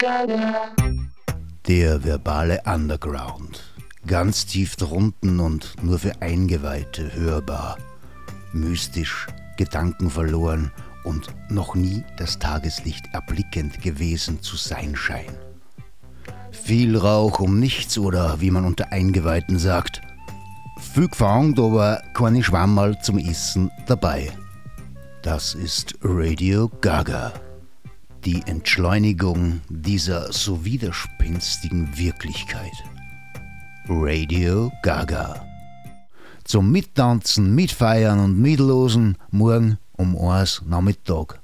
Der verbale Underground. Ganz tief drunten und nur für Eingeweihte hörbar. Mystisch, gedankenverloren und noch nie das Tageslicht erblickend gewesen zu sein scheint. Viel Rauch um nichts oder wie man unter Eingeweihten sagt, viel gefangen, aber keine Schwammerl zum Essen dabei. Das ist Radio Gaga. Die Entschleunigung dieser so widerspenstigen Wirklichkeit. Radio Gaga. Zum Mittanzen, Mitfeiern und Mitlosen morgen um 1 Nachmittag.